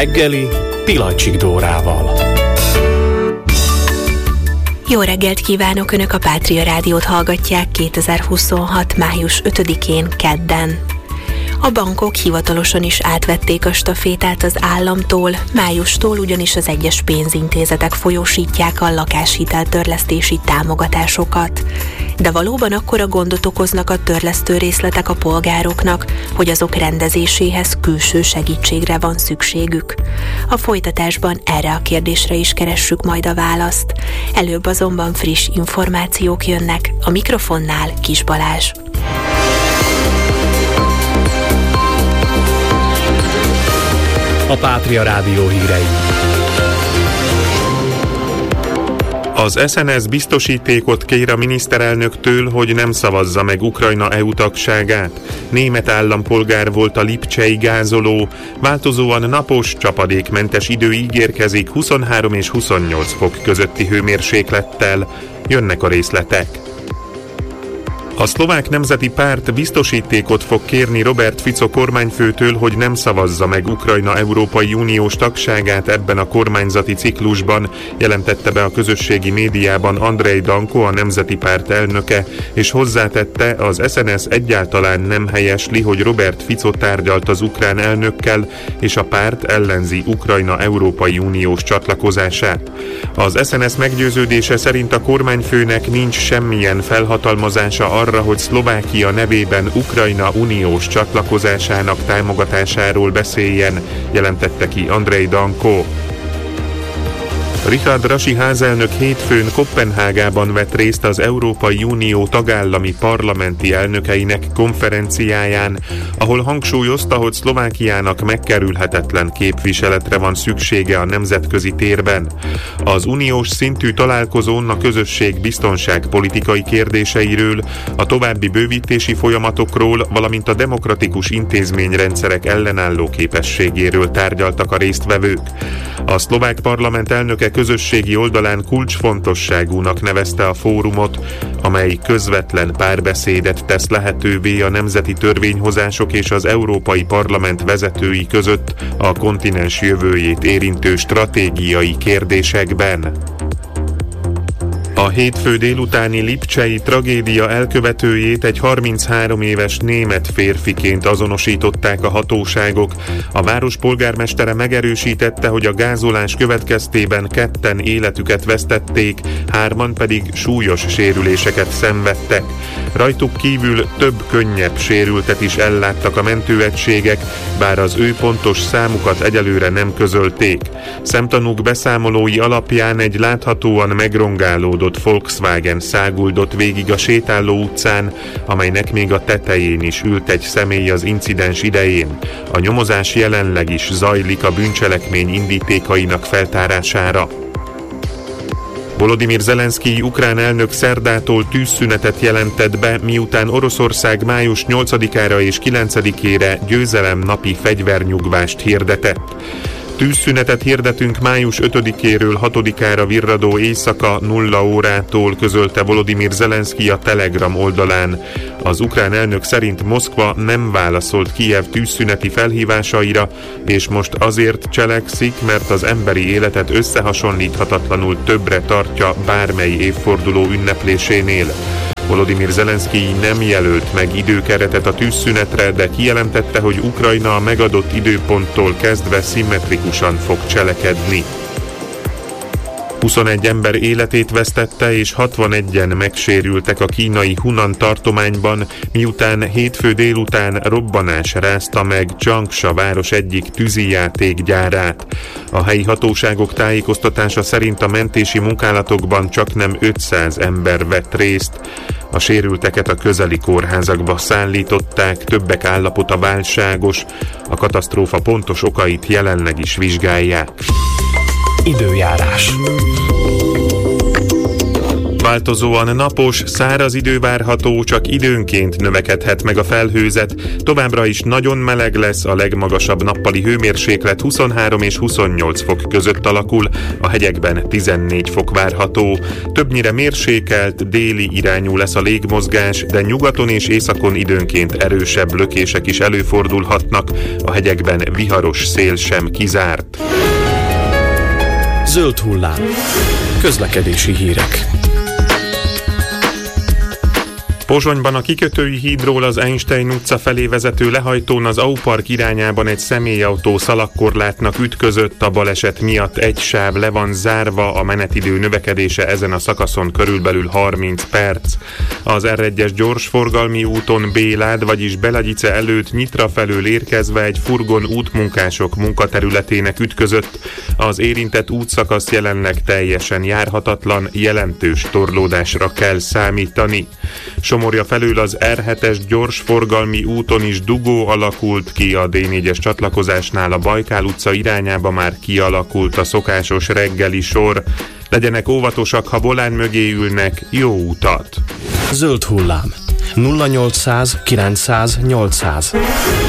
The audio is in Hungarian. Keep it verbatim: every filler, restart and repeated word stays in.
reggeli Pilacsik Dórával. Jó reggelt kívánok! Önök a Pátria Rádiót hallgatják kétezer-huszonhat. május ötödikén kedden. A bankok hivatalosan is átvették a stafétát az államtól, májustól ugyanis az egyes pénzintézetek folyósítják a lakáshitel-törlesztési támogatásokat. De valóban akkora gondot okoznak a törlesztő részletek a polgároknak, hogy azok rendezéséhez külső segítségre van szükségük? A folytatásban erre a kérdésre is keressük majd a választ. Előbb azonban friss információk jönnek, a mikrofonnál Kis Balázs. A Pátria Rádió hírei. Az es en es biztosítékot kér a miniszterelnöktől, hogy nem szavazza meg Ukrajna é u tagságát. Német állampolgár volt a lipcsei gázoló. Változóan napos, csapadékmentes idő ígérkezik huszonhárom és huszonnyolc fok közötti hőmérséklettel. Jönnek a részletek. A Szlovák Nemzeti Párt biztosítékot fog kérni Robert Fico kormányfőtől, hogy nem szavazza meg Ukrajna Európai Uniós tagságát ebben a kormányzati ciklusban, jelentette be a közösségi médiában Andrej Danko, a Nemzeti Párt elnöke, és hozzátette, az es en es egyáltalán nem helyesli, hogy Robert Fico tárgyalt az ukrán elnökkel, és a párt ellenzi Ukrajna Európai Uniós csatlakozását. Az es en es meggyőződése szerint a kormányfőnek nincs semmilyen felhatalmazása arra, hogy Szlovákia nevében Ukrajna uniós csatlakozásának támogatásáról beszéljen, jelentette ki Andrej Danko. Richard Rasi házelnök hétfőn Koppenhágában vett részt az Európai Unió tagállami parlamenti elnökeinek konferenciáján, ahol hangsúlyozta, hogy Szlovákiának megkerülhetetlen képviseletre van szüksége a nemzetközi térben. Az uniós szintű találkozón a közösség biztonságpolitikai kérdéseiről, a további bővítési folyamatokról, valamint a demokratikus intézményrendszerek ellenálló képességéről tárgyaltak a résztvevők. A szlovák parlament elnöke közösségi oldalán kulcsfontosságúnak nevezte a fórumot, amely közvetlen párbeszédet tesz lehetővé a nemzeti törvényhozások és az Európai Parlament vezetői között a kontinens jövőjét érintő stratégiai kérdésekben. A hétfő délutáni lipcsei tragédia elkövetőjét egy harminchárom éves német férfiként azonosították a hatóságok. A város polgármestere megerősítette, hogy a gázolás következtében ketten életüket vesztették, hárman pedig súlyos sérüléseket szenvedtek. Rajtuk kívül több könnyebb sérültet is elláttak a mentőegységek, bár az ő pontos számukat egyelőre nem közölték. Szemtanúk beszámolói alapján egy láthatóan megrongálódott Volkswagen száguldott végig a sétáló utcán, amelynek még a tetején is ült egy személy az incidens idején. A nyomozás jelenleg is zajlik a bűncselekmény indítékainak feltárására. Volodymyr Zelenszkij ukrán elnök szerdától tűzszünetet jelentett be, miután Oroszország május nyolcadikára és kilencedikére győzelemnapi fegyvernyugvást hirdetett. Tűzszünetet hirdetünk május ötödikéről hatodikára virradó éjszaka nulla órától, közölte Volodymyr Zelenszkij a Telegram oldalán. Az ukrán elnök szerint Moszkva nem válaszolt Kijev tűzszüneti felhívásaira, és most azért cselekszik, mert az emberi életet összehasonlíthatatlanul többre tartja bármely évforduló ünneplésénél. Volodymyr Zelenszkij nem jelölt meg időkeretet a tűzszünetre, de kijelentette, hogy Ukrajna a megadott időponttól kezdve szimmetrikusan fog cselekedni. huszonegy ember életét vesztette és hatvanegyen megsérültek a kínai Hunan tartományban, miután hétfő délután robbanás rázta meg Changsha város egyik tűzijátékgyárát. A helyi hatóságok tájékoztatása szerint a mentési munkálatokban csaknem ötszáz ember vett részt. A sérülteket a közeli kórházakba szállították, többek állapota válságos, a katasztrófa pontos okait jelenleg is vizsgálják. Időjárás. Változóan napos, száraz idő várható, csak időnként növekedhet meg a felhőzet. Továbbra is nagyon meleg lesz, a legmagasabb nappali hőmérséklet huszonhárom és huszonnyolc fok között alakul, a hegyekben tizennégy fok várható. Többnyire mérsékelt, déli irányú lesz a légmozgás, de nyugaton és északon időnként erősebb lökések is előfordulhatnak, a hegyekben viharos szél sem kizárt. Zöld hullám. Közlekedési hírek. Pozsonyban a kikötői hídról az Einstein utca felé vezető lehajtón az Aupark irányában egy személyautó szalagkorlátnak ütközött, a baleset miatt egy sáv le van zárva, a menetidő növekedése ezen a szakaszon körülbelül harminc perc. Az er egyes gyorsforgalmi úton Bélád, vagyis Belagyice előtt Nyitra felől érkezve egy furgon útmunkások munkaterületének ütközött. Az érintett útszakasz jelenleg teljesen járhatatlan, jelentős torlódásra kell számítani. Somorja felől az er hetes gyorsforgalmi úton is dugó alakult ki, a dé négyes csatlakozásnál a Bajkál utca irányába már kialakult a szokásos reggeli sor. Legyenek óvatosak, ha volán mögé ülnek, jó utat! Zöld hullám. nulla nyolcszáz kilencszáz nyolcszáz